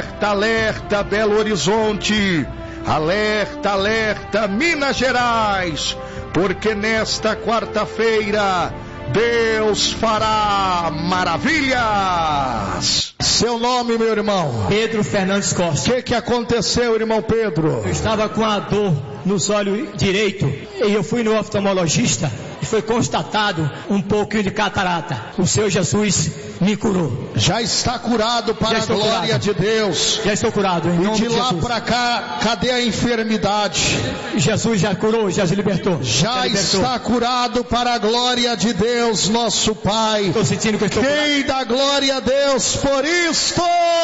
Alerta, alerta, Belo Horizonte. Alerta, alerta, Minas Gerais. Porque nesta quarta-feira Deus fará maravilhas. Seu nome, meu irmão? Pedro Fernandes Costa. O que aconteceu, irmão Pedro? Eu estava com a dor nos olhos direito e eu fui no oftalmologista e foi constatado um pouquinho de catarata. O Senhor Jesus me curou. Já está curado para a glória de Deus. Já estou curado. Em nome de lá para cá, cadê a enfermidade? Jesus já curou, já se libertou. Já está curado para a glória de Deus, nosso Pai. Estou sentindo que eu estou curado. Quem dá glória a Deus por isto?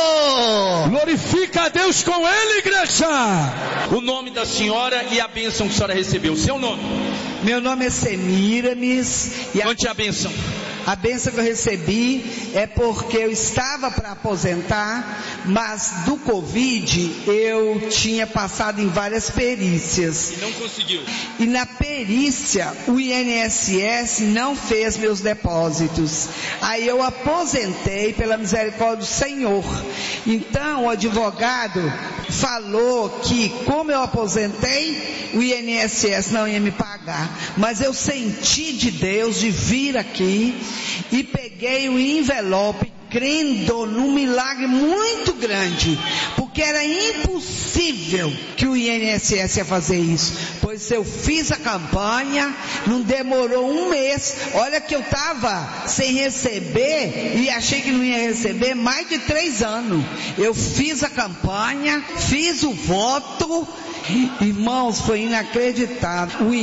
Glorifica a Deus com ele, igreja. O nome da senhora e a bênção que a senhora recebeu. Seu nome? Meu nome é Semiramis. Conte a bênção. A bênção que eu recebi é porque eu estava para aposentar, mas do Covid eu tinha passado em várias perícias. E não conseguiu. E na perícia o INSS não fez meus depósitos. Aí eu aposentei pela misericórdia do Senhor. Então o advogado falou que como eu aposentei, o INSS não ia me pagar. Mas eu senti de Deus de vir aqui e peguei o envelope crendo num milagre muito grande, porque era impossível que o INSS ia fazer isso, pois eu fiz a campanha, não demorou um mês. Olha que eu estava sem receber e achei que não ia receber mais de 3 anos. Eu fiz a campanha, fiz o voto. Irmãos, foi inacreditável. O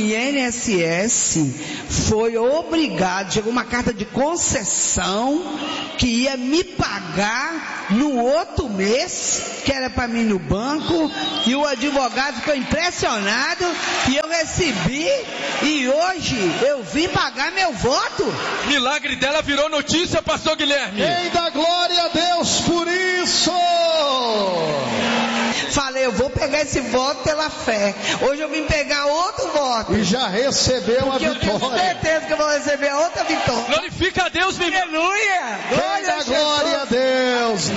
INSS foi obrigado, chegou uma carta de concessão que ia me pagar no outro mês, que era para mim no banco, e o advogado ficou impressionado e eu recebi, e hoje eu vim pagar meu voto. Milagre dela virou notícia, pastor Guilherme. Quem dá glória a Deus por isso? Falei, eu vou pegar esse voto pela fé. Hoje eu vim pegar outro voto. E já recebeu a vitória. Eu tenho certeza que eu vou receber outra vitória. Glorifica a Deus, meu irmão. Aleluia. Quem dá glória a Deus?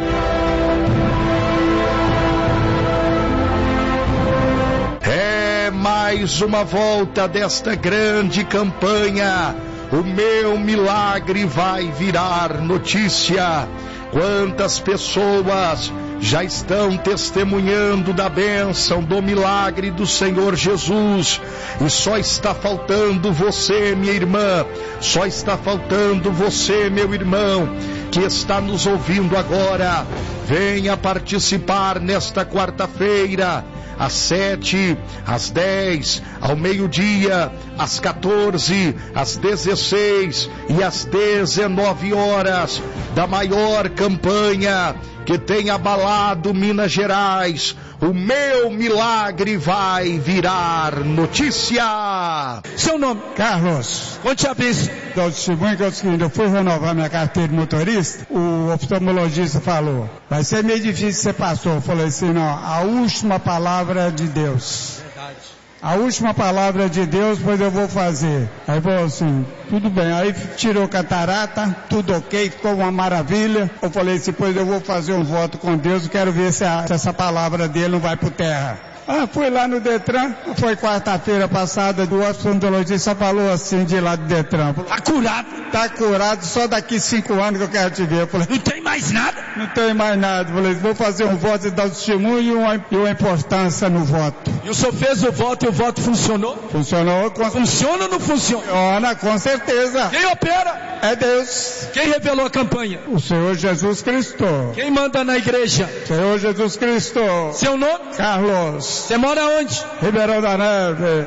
É mais uma volta desta grande campanha. O meu milagre vai virar notícia. Quantas pessoas já estão testemunhando da bênção, do milagre do Senhor Jesus, e só está faltando você, minha irmã, só está faltando você, meu irmão, que está nos ouvindo agora. Venha participar nesta quarta-feira, às 7, às 10, ao meio-dia, às 14, às 16 e às 19 horas, da maior campanha que tem abalado Minas Gerais. O meu milagre vai virar notícia. Seu nome? Carlos. Conte a bênção. Dou testemunho que é o seguinte: eu fui renovar minha carteira de motorista, o oftalmologista falou, vai ser meio difícil você passou. Eu falei assim, não, a última palavra é de Deus. A última palavra é de Deus, pois eu vou fazer. Aí falou assim, tudo bem. Aí tirou catarata, tudo ok, ficou uma maravilha. Eu falei assim, pois eu vou fazer um voto com Deus, quero ver se essa palavra dele não vai por terra. Fui lá no Detran, foi quarta-feira passada, o oftalmologista falou assim de lá do Detran. Tá curado? Tá curado, só daqui 5 anos que eu quero te ver. Eu falei, não tem mais nada? Não tem mais nada. Eu falei, vou fazer um voto e dar o testemunho e uma importância no voto. E o senhor fez o voto e o voto funcionou? Funcionou. Funciona ou não funciona? Funciona, com certeza. Quem opera? É Deus. Quem revelou a campanha? O Senhor Jesus Cristo. Quem manda na igreja? Senhor Jesus Cristo. Seu nome? Carlos. Você mora onde? Ribeirão da Neve.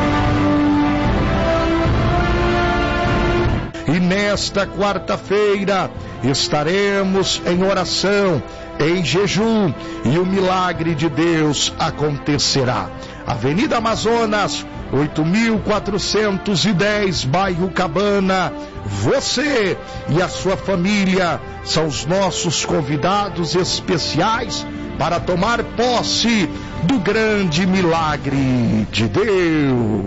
E nesta quarta-feira estaremos em oração, em jejum, e o milagre de Deus acontecerá. Avenida Amazonas, 8.410, bairro Cabana. Você e a sua família são os nossos convidados especiais para tomar posse do grande milagre de Deus.